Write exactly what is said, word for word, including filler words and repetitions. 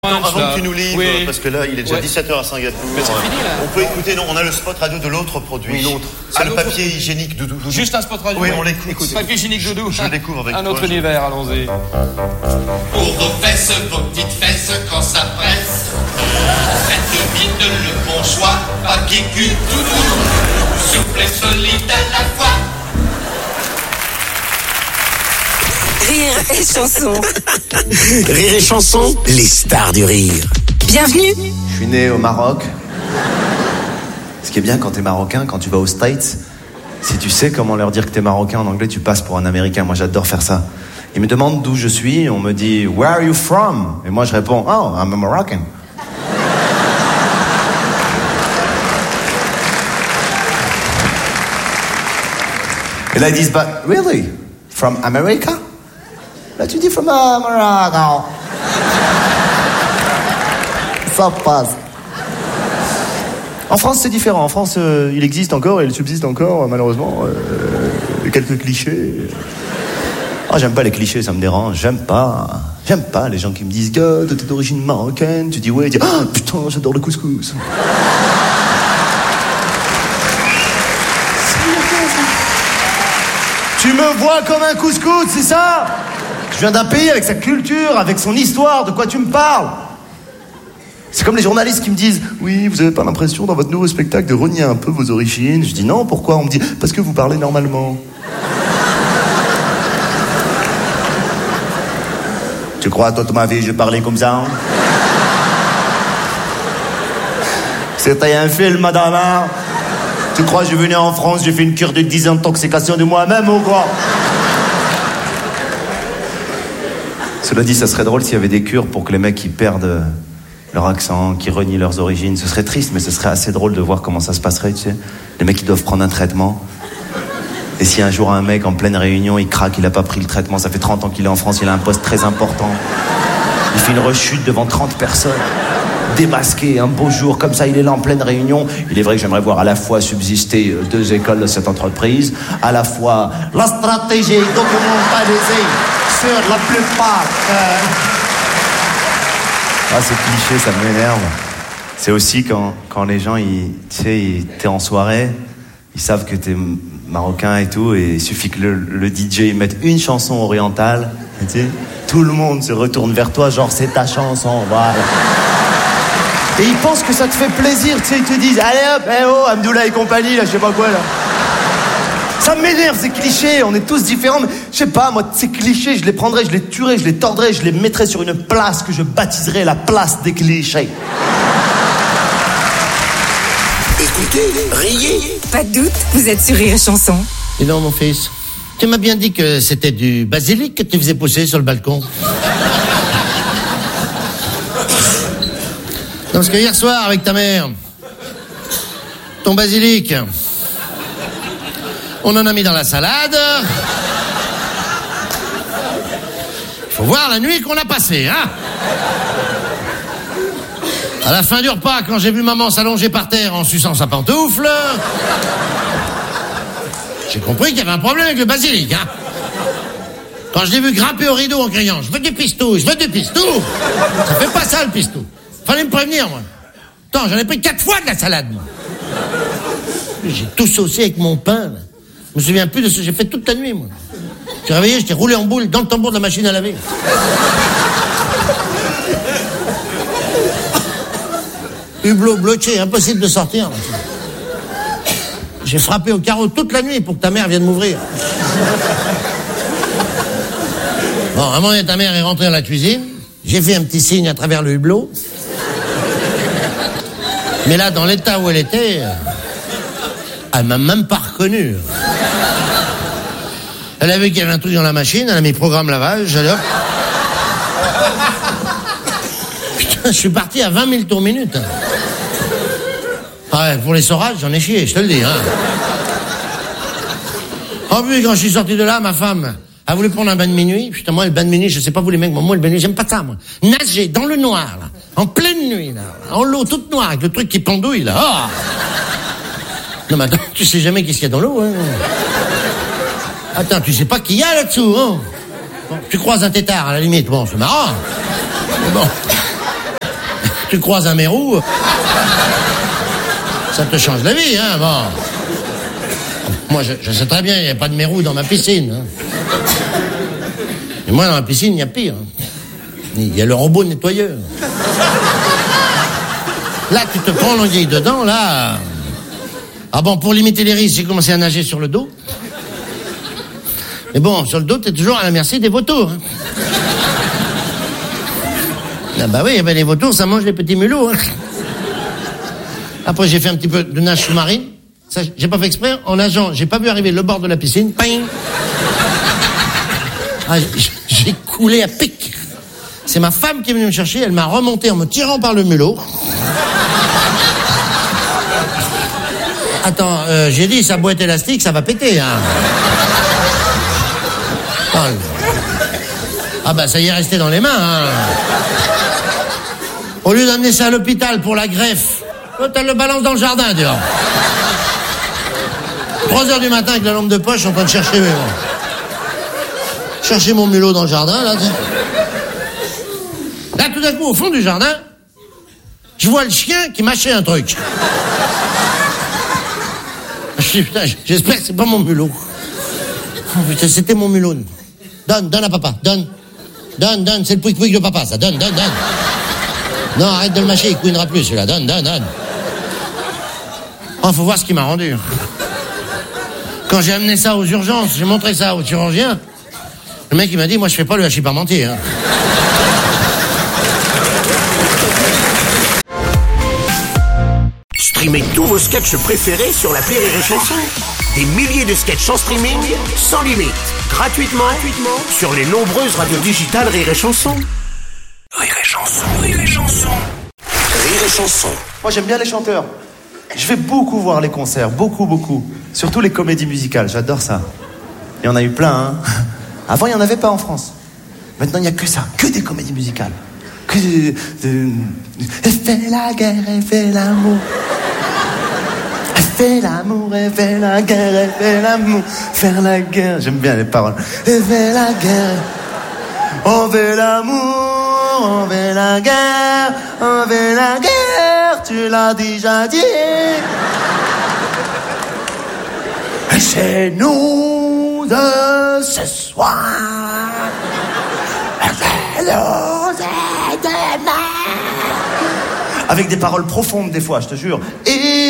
Non, avant que tu nous livres, oui. parce que là, il est déjà ouais. dix-sept heures à Singapour. Mais c'est fini, là. On peut écouter, non, on a le spot radio de l'autre produit. Oui, l'autre. C'est le papier hygiénique Doudou. Doudou. Juste un spot radio. Oui, on l'écoute. Papier hygiénique Doudou. Je le découvre avec un toi. Un autre univers, allons-y. Pour vos fesses, vos petites fesses, quand ça presse, faites vite le bon choix. Papier cul Doudou, souple et solide à la fois. Rire et chanson. Rire et chanson, les stars du rire. Bienvenue. Je suis né au Maroc. Ce qui est bien quand t'es marocain, quand tu vas aux States, si tu sais comment leur dire que t'es marocain en anglais, tu passes pour un américain. Moi, j'adore faire ça. Ils me demandent d'où je suis, on me dit « Where are you from ?» Et moi, je réponds « Oh, I'm a Moroccan. » Et là, ils disent « But really? From America ?» Là, tu dis « From uh, Morocco. » Ça passe. En France, c'est différent. En France, euh, il existe encore et il subsiste encore, malheureusement, euh, quelques clichés. Ah, oh, j'aime pas les clichés, ça me dérange. J'aime pas. J'aime pas les gens qui me disent « Gars, t'es d'origine marocaine ?» Tu dis « Ouais », tu dis « Ah, putain, j'adore le couscous. » Tu me vois comme un couscous, c'est ça? Je viens d'un pays avec sa culture, avec son histoire, de quoi tu me parles? C'est comme les journalistes qui me disent « Oui, vous avez pas l'impression dans votre nouveau spectacle de renier un peu vos origines ?» Je dis « Non, pourquoi ?» On me dit « Parce que vous parlez normalement. » Tu crois toute ma vie je parlais comme ça? C'était un film, madame, hein? Tu crois je venais en France, j'ai fait une cure de désintoxication de moi-même ou quoi? Cela dit, ça serait drôle s'il y avait des cures pour que les mecs qui perdent leur accent, qui renient leurs origines. Ce serait triste, mais ce serait assez drôle de voir comment ça se passerait, tu sais. Les mecs qui doivent prendre un traitement. Et si un jour un mec en pleine réunion, il craque, il a pas pris le traitement, ça fait trente ans qu'il est en France, il a un poste très important. Il fait une rechute devant trente personnes, démasqué, un beau jour, comme ça, il est là en pleine réunion. Il est vrai que j'aimerais voir à la fois subsister deux écoles de cette entreprise, à la fois la stratégie documentalisée sur la plupart... Euh... Ah, c'est cliché, ça m'énerve. C'est aussi quand, quand les gens, ils, tu sais, ils, t'es en soirée, ils savent que t'es marocain et tout, et il suffit que le, le D J il mette une chanson orientale, tu sais, tout le monde se retourne vers toi, genre c'est ta chanson, voilà. Et ils pensent que ça te fait plaisir, tu sais, ils te disent, allez hop, eh oh, Hamdoullah et compagnie, là, je sais pas quoi, là. Ça m'énerve, ces clichés, on est tous différents, mais je sais pas, moi, ces clichés, je les prendrais, je les tuerais, je les tordrais, je les mettrais sur une place que je baptiserais la place des clichés. Écoutez, riez. Pas de doute, vous êtes sur Rire et Chanson. Et non, mon fils, tu m'as bien dit que c'était du basilic que tu faisais pousser sur le balcon. Non, parce que hier soir, avec ta mère, ton basilic... on en a mis dans la salade. Il faut voir la nuit qu'on a passée, hein. À la fin du repas, quand j'ai vu maman s'allonger par terre en suçant sa pantoufle, j'ai compris qu'il y avait un problème avec le basilic, hein. Quand je l'ai vu grimper au rideau en criant « Je veux du pistou, je veux du pistou !» Ça fait pas ça, le pistou. Fallait me prévenir, moi. Attends, j'en ai pris quatre fois de la salade, moi. J'ai tout saucé avec mon pain, là. Je me souviens plus de ce que j'ai fait toute la nuit, moi. J'ai réveillé, j'étais roulé en boule dans le tambour de la machine à laver. Hublot bloqué, impossible de sortir. Là. J'ai frappé au carreau toute la nuit pour que ta mère vienne m'ouvrir. Bon, à un moment, ta mère est rentrée dans la cuisine. J'ai fait un petit signe à travers le hublot. Mais là, dans l'état où elle était, elle m'a même pas reconnu. Elle a vu qu'il y avait un truc dans la machine, elle a mis programme lavage, allez hop. Putain, je suis parti à vingt mille tours minute. Ah ouais, pour les sorages, j'en ai chié, je te le dis, hein. En plus, quand je suis sorti de là, ma femme a voulu prendre un bain de minuit. Putain, moi, le bain de minuit, je sais pas vous les mecs, moi, le bain de nuit, j'aime pas ça, moi. Nager dans le noir, là, en pleine nuit, là, en l'eau toute noire, avec le truc qui pendouille, là. Oh. Non, mais attends, tu sais jamais qu'est-ce qu'il y a dans l'eau, hein. Attends, tu sais pas qui y a là-dessous, hein. Bon, tu croises un tétard, à la limite, bon, c'est marrant. Mais bon. tu croises un mérou, ça te change la vie, hein, bon. Moi, je, je sais très bien, il n'y a pas de mérou dans ma piscine. Hein. Et moi, dans la piscine, il y a pire. Il y a le robot nettoyeur. Là, tu te prends l'anguille dedans, là... Ah bon, pour limiter les risques, j'ai commencé à nager sur le dos. Mais bon, sur le dos, t'es toujours à la merci des vautours. Hein. Ah bah oui, ben les vautours, ça mange les petits mulots. Hein. Après, j'ai fait un petit peu de nage sous-marine. Ça, j'ai pas fait exprès. En nageant, j'ai pas vu arriver le bord de la piscine. Ping. Ah, j'ai coulé à pic. C'est ma femme qui est venue me chercher. Elle m'a remonté en me tirant par le mulot. Attends, euh, j'ai dit, sa boîte élastique, ça va péter, hein. Attends. Ah bah, ça y est resté dans les mains, hein. Au lieu d'amener ça à l'hôpital pour la greffe, l'autre, elle le balance dans le jardin, dehors. Trois heures du matin avec la lampe de poche, je suis en train de chercher, mais bon. Chercher mon mulot dans le jardin, là. Là, tout d'un coup, au fond du jardin, je vois le chien qui mâchait un truc. Je dis, putain, j'espère que c'est pas mon mulot. Oh, putain, c'était mon mulot. Donne, donne à papa, donne. Donne, donne, c'est le pouic-pouic de papa, ça. Donne, donne, donne. Non, arrête de le mâcher, il couinera plus, celui-là. Donne, donne, donne. Oh, faut voir ce qu'il m'a rendu. Quand j'ai amené ça aux urgences, j'ai montré ça au chirurgien. Le mec, il m'a dit, moi, je fais pas le hachis parmentier, hein. Streamez tous vos sketchs préférés sur l'appli Rire et Chanson. Des milliers de sketchs en streaming, sans limite, gratuitement, gratuitement sur les nombreuses radios digitales Rire et Chanson. Rire et Chanson, Rire et Chanson. Rire et Chanson. Moi, j'aime bien les chanteurs. Je vais beaucoup voir les concerts, beaucoup, beaucoup. Surtout les comédies musicales, j'adore ça. Il y en a eu plein, hein. Avant, il n'y en avait pas en France. Maintenant, il n'y a que ça, que des comédies musicales. Que de... de... Fais la guerre et fais l'amour. Fais l'amour et fais la guerre et fais l'amour. Faire la guerre, j'aime bien les paroles. Et fais la guerre. On fait l'amour, on fait la guerre, on fait la guerre, tu l'as déjà dit. Et c'est nous de ce soir. C'est nous de demain. Avec des paroles profondes des fois, je te jure. Et